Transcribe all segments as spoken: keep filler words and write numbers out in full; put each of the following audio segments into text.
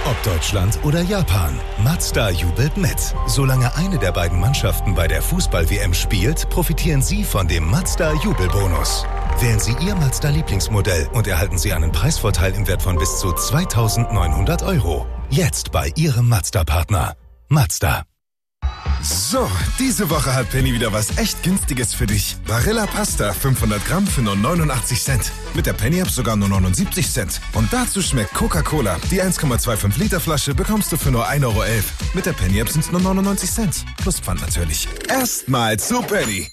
Ob Deutschland oder Japan, Mazda jubelt mit. Solange eine der beiden Mannschaften bei der Fußball-W M spielt, profitieren Sie von dem Mazda-Jubelbonus. Wählen Sie Ihr Mazda-Lieblingsmodell und erhalten Sie einen Preisvorteil im Wert von bis zu zweitausendneunhundert Euro. Jetzt bei Ihrem Mazda-Partner. Mazda. So, diese Woche hat Penny wieder was echt Günstiges für dich. Barilla Pasta fünfhundert Gramm für nur neunundachtzig Cent. Mit der Penny-App sogar nur neunundsiebzig Cent. Und dazu schmeckt Coca-Cola. Die eins Komma fünfundzwanzig Liter Flasche bekommst du für nur ein Euro elf. Mit der Penny-App sind es nur neunundneunzig Cent. Plus Pfand natürlich. Erstmal zu Penny.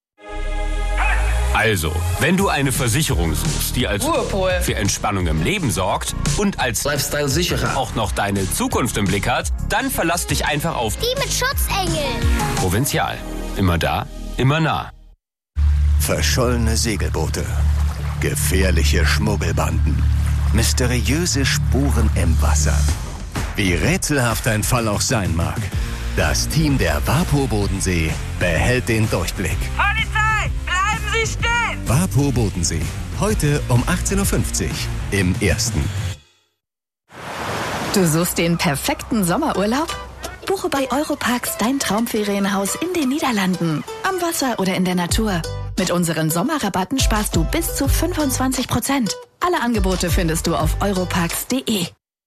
Also, wenn du eine Versicherung suchst, die als Ruhepol für Entspannung im Leben sorgt und als Lifestyle-Sicherer auch noch deine Zukunft im Blick hat, dann verlass dich einfach auf die mit Schutzengel. Provinzial. Immer da, immer nah. Verschollene Segelboote, gefährliche Schmuggelbanden, mysteriöse Spuren im Wasser. Wie rätselhaft ein Fall auch sein mag, das Team der WaPo Bodensee behält den Durchblick. Polizei, bleiben Sie stehen! WaPo Bodensee, heute um achtzehn Uhr fünfzig im Ersten. Du suchst den perfekten Sommerurlaub? Buche bei Europarks dein Traumferienhaus in den Niederlanden, am Wasser oder in der Natur. Mit unseren Sommerrabatten sparst du bis zu fünfundzwanzig Prozent. Alle Angebote findest du auf europarks punkt de.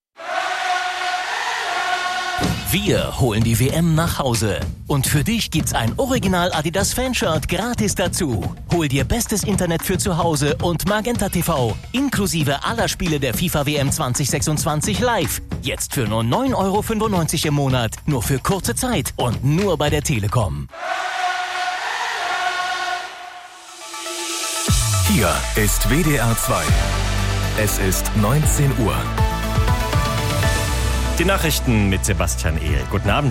Wir holen die W M nach Hause. Und für dich gibt's ein Original Adidas Fanshirt gratis dazu. Hol dir bestes Internet für zu Hause und Magenta T V. Inklusive aller Spiele der FIFA W M zwanzig sechsundzwanzig live. Jetzt für nur neun Euro fünfundneunzig im Monat. Nur für kurze Zeit und nur bei der Telekom. Hier ist W D R zwei. Es ist neunzehn Uhr. Die Nachrichten mit Sebastian Ehl. Guten Abend.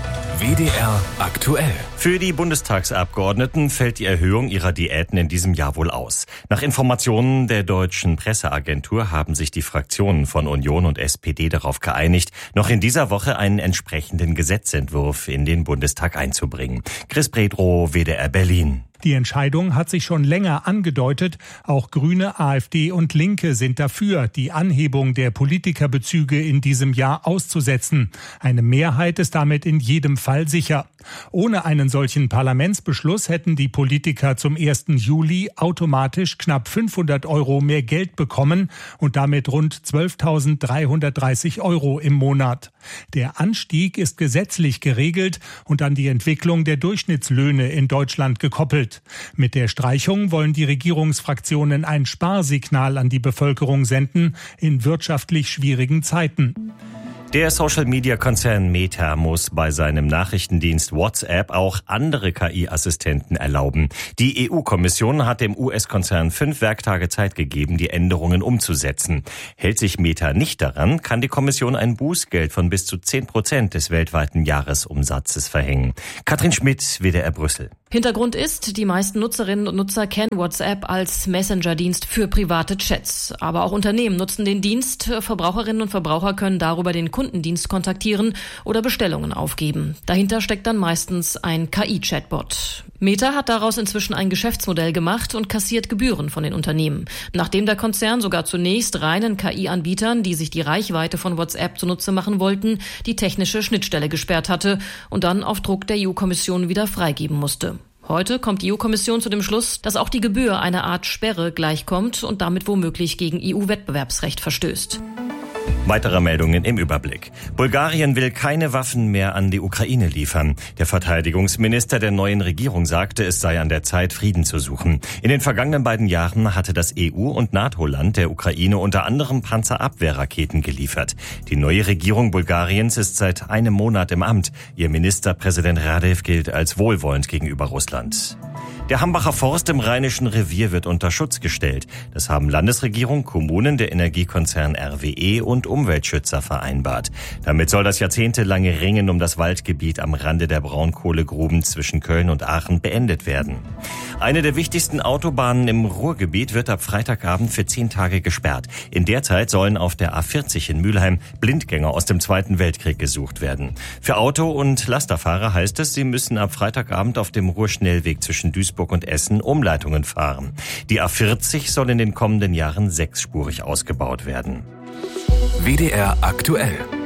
W D R aktuell. Für die Bundestagsabgeordneten fällt die Erhöhung ihrer Diäten in diesem Jahr wohl aus. Nach Informationen der deutschen Presseagentur haben sich die Fraktionen von Union und S P D darauf geeinigt, noch in dieser Woche einen entsprechenden Gesetzentwurf in den Bundestag einzubringen. Chris Predro, W D R Berlin. Die Entscheidung hat sich schon länger angedeutet. Auch Grüne, AfD und Linke sind dafür, die Anhebung der Politikerbezüge in diesem Jahr auszusetzen. Eine Mehrheit ist damit in jedem Fall sicher. Ohne einen solchen Parlamentsbeschluss hätten die Politiker zum ersten Juli automatisch knapp fünfhundert Euro mehr Geld bekommen und damit rund zwölftausenddreihundertdreißig Euro im Monat. Der Anstieg ist gesetzlich geregelt und an die Entwicklung der Durchschnittslöhne in Deutschland gekoppelt. Mit der Streichung wollen die Regierungsfraktionen ein Sparsignal an die Bevölkerung senden in wirtschaftlich schwierigen Zeiten. Der Social-Media-Konzern Meta muss bei seinem Nachrichtendienst WhatsApp auch andere K I-Assistenten erlauben. Die E U-Kommission hat dem U S-Konzern fünf Werktage Zeit gegeben, die Änderungen umzusetzen. Hält sich Meta nicht daran, kann die Kommission ein Bußgeld von bis zu zehn Prozent des weltweiten Jahresumsatzes verhängen. Katrin Schmidt, W D R Brüssel. Hintergrund ist, die meisten Nutzerinnen und Nutzer kennen WhatsApp als Messenger-Dienst für private Chats. Aber auch Unternehmen nutzen den Dienst. Verbraucherinnen und Verbraucher können darüber den Kundendienst kontaktieren oder Bestellungen aufgeben. Dahinter steckt dann meistens ein K I-Chatbot. Meta hat daraus inzwischen ein Geschäftsmodell gemacht und kassiert Gebühren von den Unternehmen. Nachdem der Konzern sogar zunächst reinen K I-Anbietern, die sich die Reichweite von WhatsApp zunutze machen wollten, die technische Schnittstelle gesperrt hatte und dann auf Druck der E U-Kommission wieder freigeben musste. Heute kommt die E U-Kommission zu dem Schluss, dass auch die Gebühr einer Art Sperre gleichkommt und damit womöglich gegen E U-Wettbewerbsrecht verstößt. Weitere Meldungen im Überblick. Bulgarien will keine Waffen mehr an die Ukraine liefern. Der Verteidigungsminister der neuen Regierung sagte, es sei an der Zeit, Frieden zu suchen. In den vergangenen beiden Jahren hatte das E U- und NATO-Land der Ukraine unter anderem Panzerabwehrraketen geliefert. Die neue Regierung Bulgariens ist seit einem Monat im Amt. Ihr Ministerpräsident Radev gilt als wohlwollend gegenüber Russland. Der Hambacher Forst im Rheinischen Revier wird unter Schutz gestellt. Das haben Landesregierung, Kommunen, der Energiekonzern R W E und Umweltschützer vereinbart. Damit soll das jahrzehntelange Ringen um das Waldgebiet am Rande der Braunkohlegruben zwischen Köln und Aachen beendet werden. Eine der wichtigsten Autobahnen im Ruhrgebiet wird ab Freitagabend für zehn Tage gesperrt. In der Zeit sollen auf der A vierzig in Mülheim Blindgänger aus dem Zweiten Weltkrieg gesucht werden. Für Auto- und Lasterfahrer heißt es, sie müssen ab Freitagabend auf dem Ruhrschnellweg zwischen Duisburg und Essen Umleitungen fahren. Die A vierzig soll in den kommenden Jahren sechsspurig ausgebaut werden. W D R aktuell.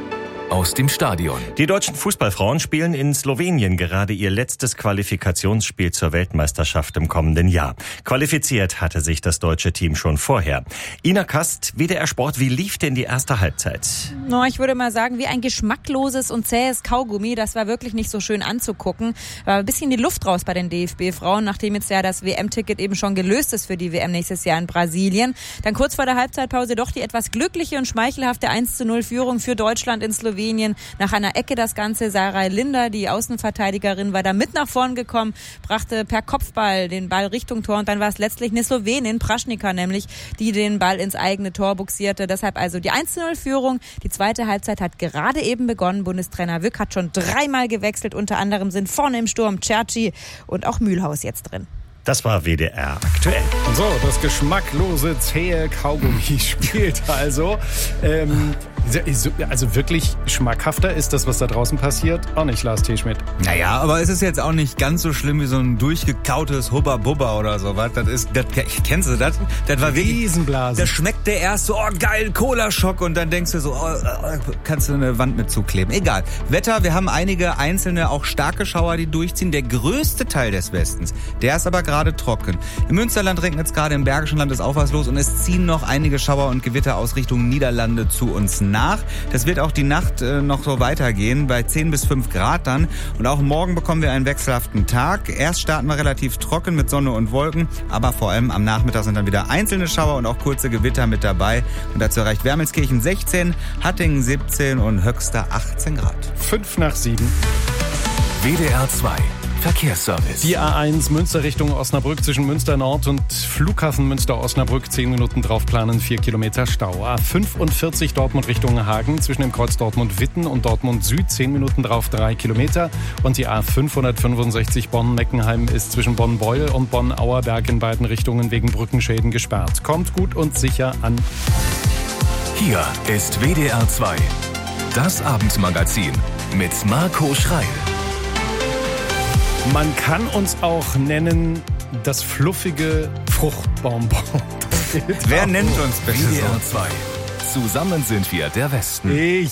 aus dem Stadion. Die deutschen Fußballfrauen spielen in Slowenien gerade ihr letztes Qualifikationsspiel zur Weltmeisterschaft im kommenden Jahr. Qualifiziert hatte sich das deutsche Team schon vorher. Ina Kast, W D R Sport, wie lief denn die erste Halbzeit? No, ich würde mal sagen, wie ein geschmackloses und zähes Kaugummi. Das war wirklich nicht so schön anzugucken. War ein bisschen die Luft raus bei den D F B-Frauen, nachdem jetzt ja das W M-Ticket eben schon gelöst ist für die W M nächstes Jahr in Brasilien. Dann kurz vor der Halbzeitpause doch die etwas glückliche und schmeichelhafte eins zu null Führung für Deutschland in Slowenien. Nach einer Ecke das Ganze. Sarah Linder, die Außenverteidigerin, war da mit nach vorn gekommen, brachte per Kopfball den Ball Richtung Tor und dann war es letztlich eine Slowenin, Praschnika nämlich, die den Ball ins eigene Tor buxierte. Deshalb also die eins zu null Führung. Die zweite Halbzeit hat gerade eben begonnen. Bundestrainer Wück hat schon dreimal gewechselt. Unter anderem sind vorne im Sturm Cerci und auch Mühlhaus jetzt drin. Das war W D R aktuell. So, das geschmacklose, zähe Kaugummi spielt also. Ähm, also wirklich schmackhafter ist das, was da draußen passiert, auch nicht, Lars T. Schmidt. Naja, aber es ist jetzt auch nicht ganz so schlimm wie so ein durchgekautes Hubba-Bubba oder sowas. Das ist, das, kennst du das? Das war wirklich, Riesenblasen. das schmeckt der erst so, oh geil, Cola-Schock und dann denkst du so, oh, kannst du eine Wand mit zukleben. Egal. Wetter, wir haben einige einzelne, auch starke Schauer, die durchziehen. Der größte Teil des Westens, der ist aber gerade trocken. Im Münsterland regnet es gerade, im Bergischen Land ist auch was los und es ziehen noch einige Schauer und Gewitter aus Richtung Niederlande zu uns nach. Das wird auch die Nacht äh, noch so weitergehen, bei zehn bis fünf Grad dann. Und auch morgen bekommen wir einen wechselhaften Tag. Erst starten wir relativ trocken mit Sonne und Wolken, aber vor allem am Nachmittag sind dann wieder einzelne Schauer und auch kurze Gewitter mit dabei. Und dazu erreicht Wermelskirchen sechzehn, Hattingen siebzehn und Höxter achtzehn Grad. Fünf nach sieben. W D R zwei. Verkehrsservice. Die A eins Münster Richtung Osnabrück zwischen Münster Nord und Flughafen Münster-Osnabrück. Zehn Minuten drauf planen, vier Kilometer Stau. A fünfundvierzig Dortmund Richtung Hagen zwischen dem Kreuz Dortmund-Witten und Dortmund Süd. Zehn Minuten drauf, drei Kilometer. Und die A fünfhundertfünfundsechzig Bonn-Meckenheim ist zwischen Bonn-Beul und Bonn-Auerberg in beiden Richtungen wegen Brückenschäden gesperrt. Kommt gut und sicher an. Hier ist W D R zwei. Das Abendmagazin mit Marco Schreil. Man kann uns auch nennen das fluffige Fruchtbonbon. Wer nennt uns bitte W D R so? zwei. Zusammen sind wir der Westen. Ich